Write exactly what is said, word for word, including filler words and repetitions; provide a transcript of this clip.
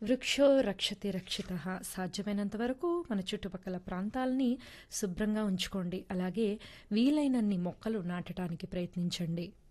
వృక్షో రక్షతి రక్షితః. సాధ్యమైనంత వరకు మన చుట్టుపక్కల ప్రాంతాలని శుభ్రంగా ఉంచుకోండి. అలాగే వీలైనన్ని మొక్కలు నాటడానికి ప్రయత్నించండి.